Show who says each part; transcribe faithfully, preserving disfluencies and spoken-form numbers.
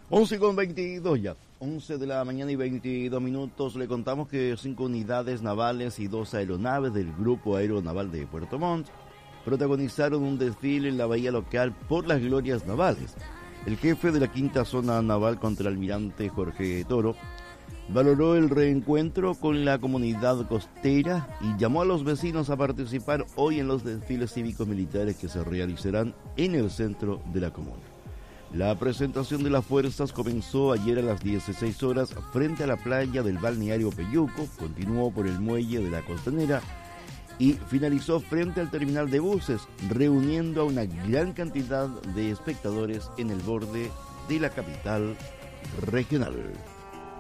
Speaker 1: once con veintidós ya, once de la mañana y veintidós minutos. Le contamos que cinco unidades navales y dos aeronaves del Grupo Aeronaval de Puerto Montt protagonizaron un desfile en la bahía local por las glorias navales. El jefe de la quinta zona naval, contraalmirante Jorge Toro, valoró el reencuentro con la comunidad costera y llamó a los vecinos a participar hoy en los desfiles cívicos militares que se realizarán en el centro de la comuna. La presentación de las fuerzas comenzó ayer a las dieciséis horas frente a la playa del balneario Peyuco, continuó por el muelle de la Costanera y finalizó frente al terminal de buses, reuniendo a una gran cantidad de espectadores en el borde de la capital regional.